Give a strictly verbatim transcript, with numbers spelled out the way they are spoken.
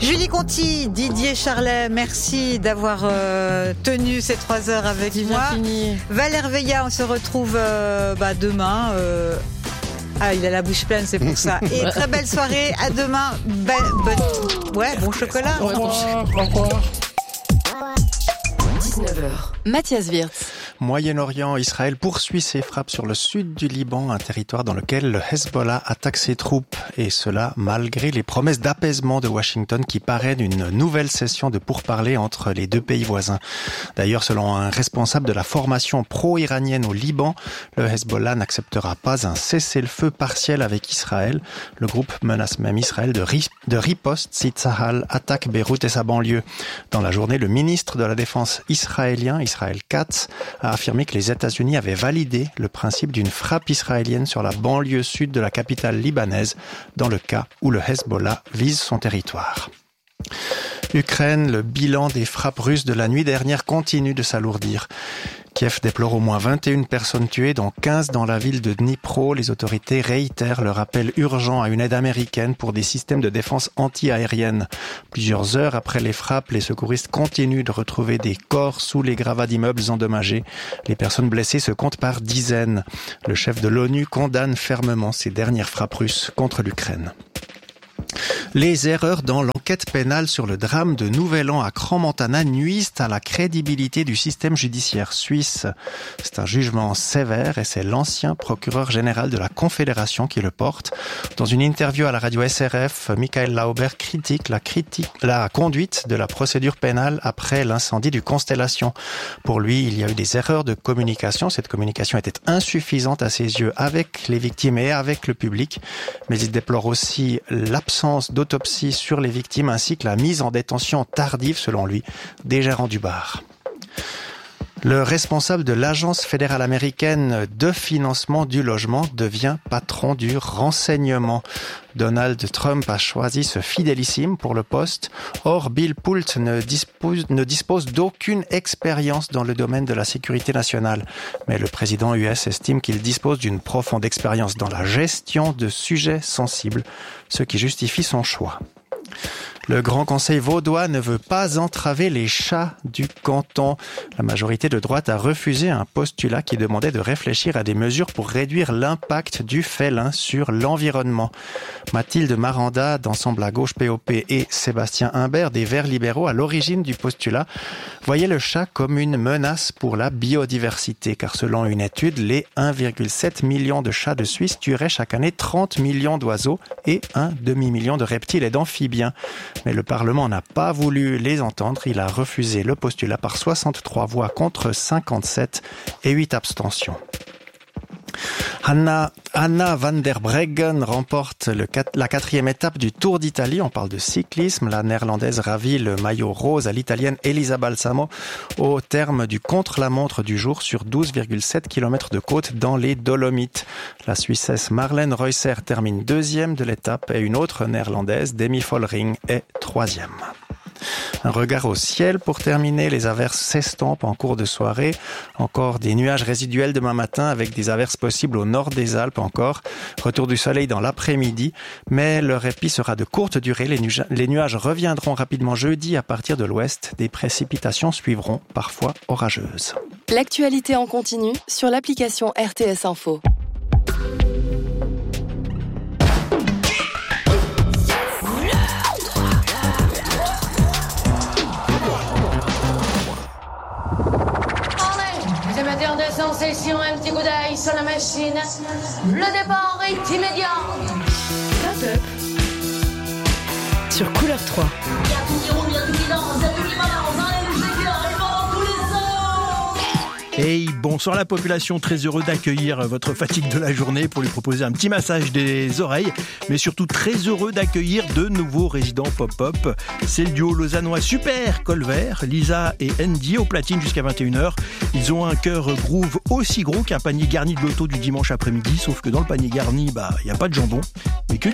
Julie Conti, Didier Charlet, merci d'avoir euh, tenu ces trois heures avec C'est moi. Fini. Valère Veilla, on se retrouve euh, bah, demain. Euh... Ah, il a la bouche pleine, c'est pour ça. Et très belle soirée, à demain. Ben, ben... Ouais, bon chocolat. Au revoir. Au revoir. dix-neuf heures. Mathias Wirtz. Moyen-Orient, Israël poursuit ses frappes sur le sud du Liban, un territoire dans lequel le Hezbollah attaque ses troupes. Et cela malgré les promesses d'apaisement de Washington qui parrainent une nouvelle session de pourparlers entre les deux pays voisins. D'ailleurs, selon un responsable de la formation pro-iranienne au Liban, le Hezbollah n'acceptera pas un cessez-le-feu partiel avec Israël. Le groupe menace même Israël de, ri- de riposte si Tsahal attaque Beyrouth et sa banlieue. Dans la journée, le ministre de la Défense israélien, Israël Katz, a affirmé que les États-Unis avaient validé le principe d'une frappe israélienne sur la banlieue sud de la capitale libanaise dans le cas où le Hezbollah vise son territoire. Ukraine, le bilan des frappes russes de la nuit dernière continue de s'alourdir. Kiev déplore au moins vingt et une personnes tuées, dont quinze dans la ville de Dnipro. Les autorités réitèrent le rappel urgent à une aide américaine pour des systèmes de défense anti-aérienne. Plusieurs heures après les frappes, les secouristes continuent de retrouver des corps sous les gravats d'immeubles endommagés. Les personnes blessées se comptent par dizaines. Le chef de l'ONU condamne fermement ces dernières frappes russes contre l'Ukraine. Les erreurs dans l'enquête pénale sur le drame de Nouvel An à Crans-Montana nuisent à la crédibilité du système judiciaire suisse. C'est un jugement sévère et c'est l'ancien procureur général de la Confédération qui le porte. Dans une interview à la radio S R F, Michael Lauber critique la, critique, la conduite de la procédure pénale après l'incendie du Constellation. Pour lui, il y a eu des erreurs de communication. Cette communication était insuffisante à ses yeux avec les victimes et avec le public. Mais il déplore aussi l'absence d'autopsie sur les victimes ainsi que la mise en détention tardive, selon lui, des gérants du bar. Le responsable de l'Agence fédérale américaine de financement du logement devient patron du renseignement. Donald Trump a choisi ce fidélissime pour le poste. Or, Bill Pulte ne dispose, ne dispose d'aucune expérience dans le domaine de la sécurité nationale. Mais le président U S estime qu'il dispose d'une profonde expérience dans la gestion de sujets sensibles, ce qui justifie son choix. Le Grand Conseil vaudois ne veut pas entraver les chats du canton. La majorité de droite a refusé un postulat qui demandait de réfléchir à des mesures pour réduire l'impact du félin sur l'environnement. Mathilde Maranda, d'Ensemble à gauche P O P, et Sébastien Imbert, des Verts libéraux, à l'origine du postulat, voyaient le chat comme une menace pour la biodiversité, car selon une étude, les un virgule sept million de chats de Suisse tueraient chaque année trente millions d'oiseaux et un demi-million de reptiles et d'amphibiens. Mais le Parlement n'a pas voulu les entendre. Il a refusé le postulat par soixante-trois voix contre cinquante-sept et huit abstentions. Anna, Anna van der Breggen remporte le, la quatrième étape du Tour d'Italie. On parle de cyclisme. La néerlandaise ravit le maillot rose à l'italienne Elisa Balsamo au terme du contre-la-montre du jour sur douze virgule sept kilomètres de côte dans les Dolomites. La Suissesse Marlène Reusser termine deuxième de l'étape et une autre néerlandaise, Demi Vollering, est troisième. Un regard au ciel pour terminer. Les averses s'estompent en cours de soirée. Encore des nuages résiduels demain matin avec des averses possibles au nord des Alpes encore. Retour du soleil dans l'après-midi. Mais le répit sera de courte durée. Les, nu- les nuages reviendront rapidement jeudi à partir de l'ouest. Des précipitations suivront, parfois orageuses. L'actualité en continu sur l'application R T S Info. En session, un petit coup d'œil sur la machine. Le départ est immédiat. Stop up sur Couleur trois. Il y a tout qui roule, il y a tout qui danse, il y a tout qui balance. Allez, le jeu qui arrive dans tous les sens. Hey, bonsoir la population, très heureux d'accueillir votre fatigue de la journée pour lui proposer un petit massage des oreilles, mais surtout très heureux d'accueillir de nouveaux résidents pop-up. C'est le duo lausannois Super Colvert, Lisa et Andy au platine jusqu'à vingt et une heures. Ils ont un cœur groove aussi gros qu'un panier garni de loto du dimanche après-midi, sauf que dans le panier garni, bah, il n'y a pas de jambon, mais que